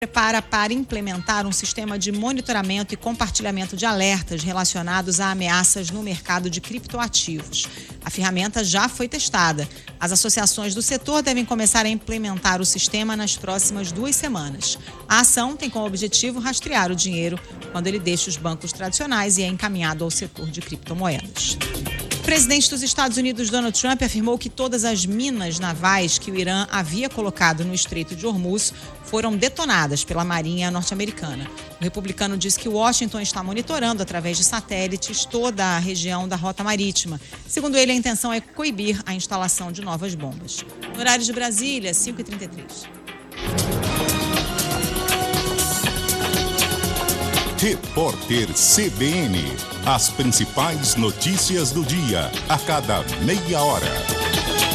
Prepara para implementar um sistema de monitoramento e compartilhamento de alertas relacionados a ameaças no mercado de criptoativos. A ferramenta já foi testada. As associações do setor devem começar a implementar o sistema nas próximas 2 semanas. A ação tem como objetivo rastrear o dinheiro quando ele deixa os bancos tradicionais e é encaminhado ao setor de criptomoedas. O presidente dos Estados Unidos, Donald Trump, afirmou que todas as minas navais que o Irã havia colocado no Estreito de Hormuz foram detonadas pela Marinha norte-americana. O republicano disse que Washington está monitorando, através de satélites, toda a região da rota marítima. Segundo ele, a intenção é coibir a instalação de novas bombas. No horário de Brasília, 5h33. Repórter CBN. As principais notícias do dia, a cada meia hora.